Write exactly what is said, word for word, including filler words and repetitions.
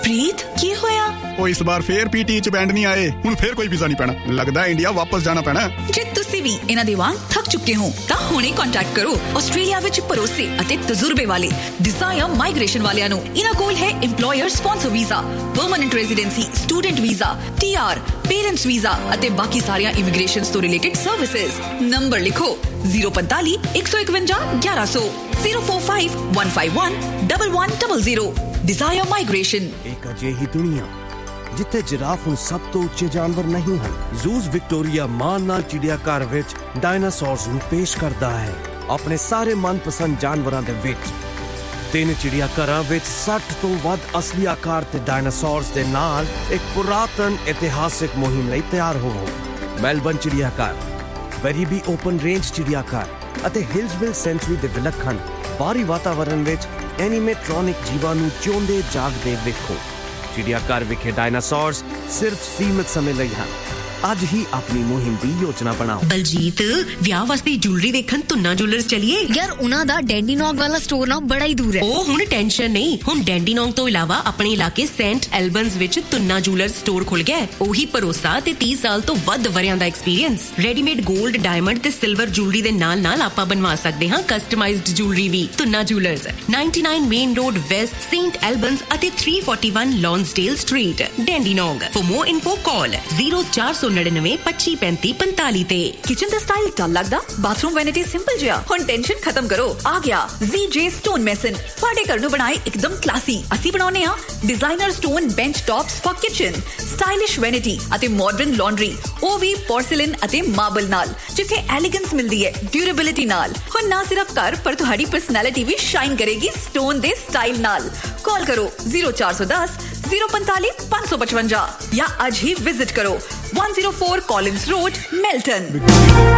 ਪ੍ਰੀਤ ਕੀ ਹੋਇਆ? ਉਹ ਇਸ ਵਾਰ ਫੇਰ ਪੀਟੀ ਚ ਬੈਂਡ ਨਹੀਂ ਆਏ। ਹੁਣ ਫੇਰ ਕੋਈ ਵੀਜ਼ਾ ਨਹੀਂ ਪੈਣਾ। ਲੱਗਦਾ ਇੰਡੀਆ ਵਾਪਸ ਜਾਣਾ ਪੈਣਾ। ਜੇ ਤੁਸੀਂ ਵੀ ਇਹਨਾਂ ਦੇ ਵਾਂਗ ਥੱਕ ਚੁੱਕੇ ਹੋ ਤਾਂ ਹੁਣੇ ਕੰਟੈਕਟ ਕਰੋ ਆਸਟ੍ਰੇਲੀਆ ਵਿੱਚ ਭਰੋਸੇ ਅਤੇ ਤਜਰਬੇ ਵਾਲੇ ਡਿਜ਼ਾਇਰ ਮਾਈਗ੍ਰੇਸ਼ਨ ਵਾਲਿਆਂ ਨੂੰ। ਇਹਨਾਂ ਕੋਲ ਹੈ employer sponsor visa, permanent residency, student visa, TR, parents visa ਅਤੇ ਬਾਕੀ ਸਾਰੀਆਂ ਇਮੀਗ੍ਰੇਸ਼ਨ ਤੋਂ ਰਿਲੇਟਡ ਸਰਵਿਸਿਜ਼। ਨੰਬਰ ਲਿਖੋ ਜ਼ੀਰੋ ਪੰਤਾਲੀ ਇੱਕ ਸੌ ਇਕਵੰਜਾ ਗਿਆਰਾਂ ਸੌ zero four five one five one double one double zero. Desire migration. ਇੱਕ ਅਜਿਹੀ ਦੁਨੀਆ ਜਿੱਥੇ ਜਿਰਾਫ ਹੁਣ ਸਭ ਤੋਂ ਉੱਚੇ ਜਾਨਵਰ ਨਹੀਂ ਹਨ। ਜ਼ੂਜ਼ ਵਿਕਟੋਰੀਆ ਮਾਨ ਨਾਲ ਚਿੜੀਆਘਰ ਵਿੱਚ ਡਾਇਨਾਸੌਰਸ ਨੂੰ ਪੇਸ਼ ਕਰਦਾ ਹੈ ਆਪਣੇ ਸਾਰੇ ਮਨਪਸੰਦ ਜਾਨਵਰਾਂ ਦੇ ਵਿੱਚ। ਤਿੰਨ ਚਿੜੀਆਘਰਾਂ ਵਿੱਚ ਸੱਠ ਤੋਂ ਵੱਧ ਅਸਲੀ ਆਕਾਰ ਤੇ ਡਾਇਨਾਸੌਰਸ ਦੇ ਨਾਲ ਇੱਕ ਪੁਰਾਤਨ ਇਤਿਹਾਸਿਕ ਮੁਹਿੰਮ ਲਈ ਤਿਆਰ ਹੋਵੋ। ਮੈਲਬਨ ਚਿੜੀਆਘਰ, ਵੈਰੀਬੀ ਓਪਨ ਰੇਂਜ ਚਿੜੀਆਘਰ ਅਤੇ ਹਿਲਸਵਿਲ ਸੈਂਚੁਰੀ ਦੇ ਵਿਲੱਖਣ ਬਾਹਰੀ ਵਾਤਾਵਰਣ ਵਿੱਚ ਐਨੀਮੇਟ੍ਰੋਨਿਕ ਜੀਵਾਂ ਨੂੰ ਜਿਉਂਦੇ ਜਾਗਦੇ ਵੇਖੋ। ਚਿੜੀਆਘਰ ਵਿਖੇ ਡਾਇਨਾਸੌਰਸ ਸਿਰਫ ਸੀਮਿਤ ਸਮੇਂ ਲਈ ਹਨ। ਅੱਜ ਹੀ ਆਪਣੀ ਮੁਹਿੰਮ ਦੀ ਯੋਜਨਾ ਬਣਾਓ। ਬਲਜੀਤ, ਵਿਆਹ ਵਾਸਤੇ ਜੁਐਲਰੀ ਵੇਖਣ ਤੁੰਨਾ ਜੁਐਲਰਸ ਚਲੀਏ। ਯਾਰ ਉਹਨਾਂ ਦਾ ਡੈਂਡੀਨੌਗ ਵਾਲਾ ਸਟੋਰ ਨਾ ਬੜਾ ਹੀ ਦੂਰ ਹੈ। ਉਹ ਹੁਣ ਟੈਨਸ਼ਨ ਨਹੀਂ, ਹੁਣ ਡੈਂਡੀਨੌਗ ਤੋਂ ਇਲਾਵਾ ਆਪਣੇ ਇਲਾਕੇ ਸੈਂਟ ਐਲਬਨਸ ਵਿੱਚ ਤੁੰਨਾ ਜੁਐਲਰਸ ਸਟੋਰ ਖੁੱਲ ਗਿਆ। ਉਹੀ ਭਰੋਸਾ ਤੇ ਤੀਹ ਸਾਲ ਤੋਂ ਵੱਧ ਵਰਿਆਂ ਦਾ ਐਕਸਪੀਰੀਅੰਸ। ਰੈਡੀਮੇਡ 골ਡ, ਡਾਇਮੰਡ ਤੇ ਸਿਲਵਰ ਜੁਐਲਰੀ ਦੇ ਨਾਲ ਨਾਲ ਆਪਾਂ ਬਣਵਾ ਸਕਦੇ ਹਾਂ ਕਸਟਮਾਈਜ਼ਡ ਜੁਐਲਰੀ ਵੀ। Tuna jewellers, ninety-nine main road West, Saint ਐਲਬਨਸ ਅਤੇ three forty-one ਲੌਂਸਡੇਲ street, ਡੈਂਡੀਨੌਗ। For more info call zero ਚਾਰ ਸੌ ਨੜਿਨਵੇਂ ਪੱਚੀ ਪੈਂਤੀ ਪੰਤਾਲੀ ਤੇ। ਕਿਚਨ ਦਾ ਸਟਾਈਲ ਟਲ ਲੱਗਦਾ? ਬਾਥਰੂਮ ਵੈਨਿਟੀ ਸਿੰਪਲ ਜਿਹਾ? ਹੁਣ ਟੈਨਸ਼ਨ ਖਤਮ ਕਰੋ, ਆ ਗਿਆ Z J ਸਟੋਨ ਮੈਸਨ। ਤੁਹਾਡੇ ਘਰ ਨੂੰ ਬਣਾਏ ਇੱਕਦਮ ਕਲਾਸੀ। ਅਸੀਂ ਬਣਾਉਨੇ ਆ designer stone bench tops for kitchen, stylish vanity ਅਤੇ ਮਾਡਰਨ ਲਾਂਡਰੀ, ਉਹ ਵੀ ਪੋਰਸਿਲਨ ਅਤੇ ਮਾਰਬਲ ਨਾਲ, ਜਿੱਥੇ ਐਲੀਗੈਂਸ ਮਿਲਦੀ ਹੈ ਡਿਊਰੇਬਿਲਿਟੀ ਨਾਲ। ਹੁਣ ਨਾ ਸਿਰਫ ਘਰ ਪਰ ਤੁਹਾਡੀ ਪਰਸਨੈਲਿਟੀ ਵੀ ਸ਼ਾਈਨ ਕਰੇਗੀ ਸਟੋਨ ਦੇ ਸਟਾਈਲ ਨਾਲ। ਕਾਲ ਕਰੋ ਜ਼ੀਰੋ ਚਾਰ ਸੌ ਦਸ ਜ਼ੀਰੋ ਪੰਤਾਲੀ ਪੰਜ ਸੌ ਪਚਵੰਜਾ ਜਾਂ ਅੱਜ ਹੀ ਵਿਜ਼ਿਟ ਕਰੋ one oh four Collins Road, Melton।